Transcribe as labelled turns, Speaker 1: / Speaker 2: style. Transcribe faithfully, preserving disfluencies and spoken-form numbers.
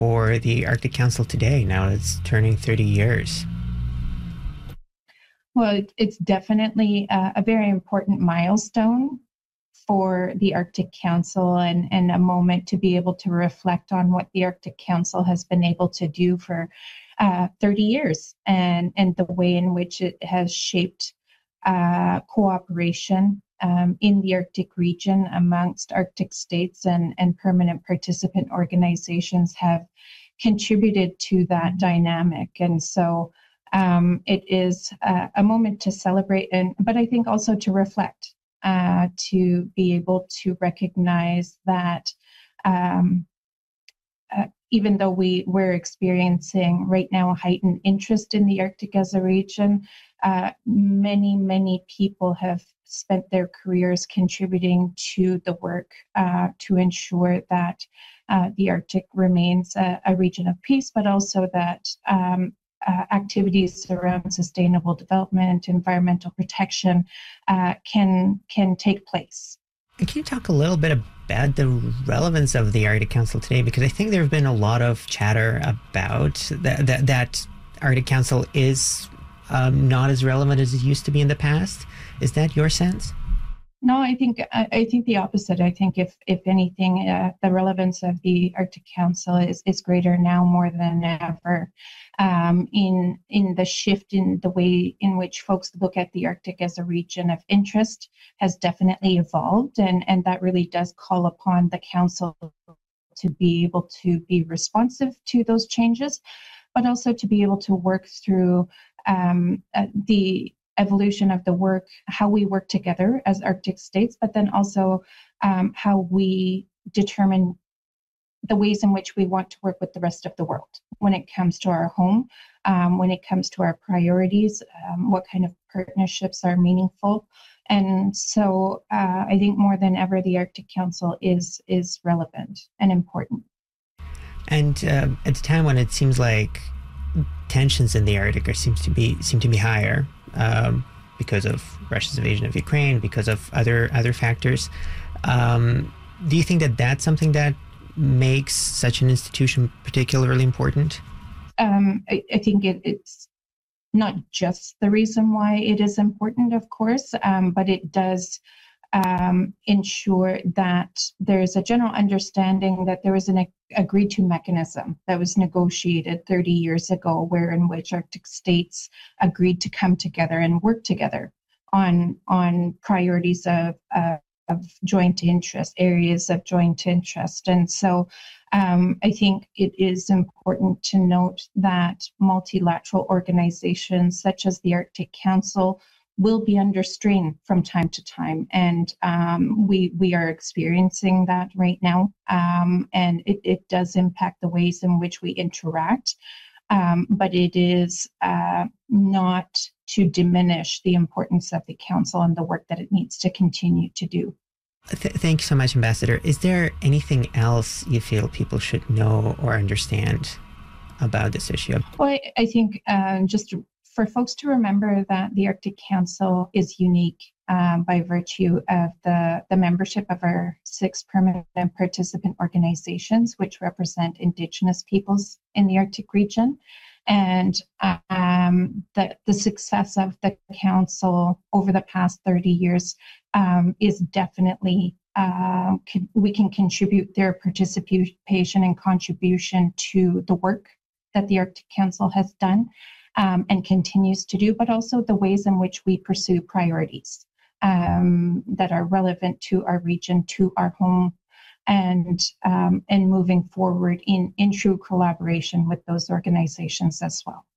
Speaker 1: for the Arctic Council today? Now it's turning thirty years.
Speaker 2: Well, it- it's definitely a, a very important milestone for the Arctic Council, and, and a moment to be able to reflect on what the Arctic Council has been able to do for uh, thirty years, and, and the way in which it has shaped uh, cooperation um, in the Arctic region amongst Arctic states, and, and permanent participant organizations have contributed to that dynamic. And so um, it is uh, a moment to celebrate, and but I think also to reflect, uh, to be able to recognize that um, uh, even though we, we're experiencing right now a heightened interest in the Arctic as a region, uh, many, many people have spent their careers contributing to the work uh, to ensure that uh, the Arctic remains a, a region of peace, but also that um, uh, activities around sustainable development, environmental protection uh, can can take place.
Speaker 1: And can you talk a little bit about the relevance of the Arctic Council today? Because I think there have been a lot of chatter about that that, that Arctic Council is um, not as relevant as it used to be in the past. Is that your sense?
Speaker 2: No, I think I, I think the opposite. I think if if anything, uh, the relevance of the Arctic Council is is greater now more than ever. Um, in in the shift in the way in which folks look at the Arctic as a region of interest has definitely evolved, and and that really does call upon the Council to be able to be responsive to those changes, but also to be able to work through um, uh, the evolution of the work, how we work together as Arctic states, but then also um, how we determine the ways in which we want to work with the rest of the world when it comes to our home, um, when it comes to our priorities, um, what kind of partnerships are meaningful. And so uh, I think more than ever, the Arctic Council is is relevant and important.
Speaker 1: And uh, at a time when it seems like tensions in the Arctic are, seems to be seem to be higher, um, because of Russia's invasion of Ukraine, because of other other factors. Um, do you think that that's something that makes such an institution particularly important?
Speaker 2: Um, I, I think it, it's not just the reason why it is important, of course, um, but it does um, ensure that there's a general understanding that there was an agreed to mechanism that was negotiated thirty years ago, where in which Arctic states agreed to come together and work together on on priorities of uh, of joint interest, areas of joint interest. And so um, I think it is important to note that multilateral organizations such as the Arctic Council will be under strain from time to time. And um, we we are experiencing that right now. Um, and it, it does impact the ways in which we interact. Um, but it is uh, not to diminish the importance of the Council and the work that it needs to continue to do.
Speaker 1: Th- thank you so much, Ambassador. Is there anything else you feel people should know or understand about this issue?
Speaker 2: Well, I, I think um, just for folks to remember that the Arctic Council is unique um, by virtue of the, the membership of our six permanent participant organizations, which represent Indigenous peoples in the Arctic region. And um, the, the success of the Council over the past thirty years um, is definitely, uh, can, we can contribute their participation and contribution to the work that the Arctic Council has done um, and continues to do, but also the ways in which we pursue priorities um, that are relevant to our region, to our home, and um, and moving forward in, in true collaboration with those organizations as well.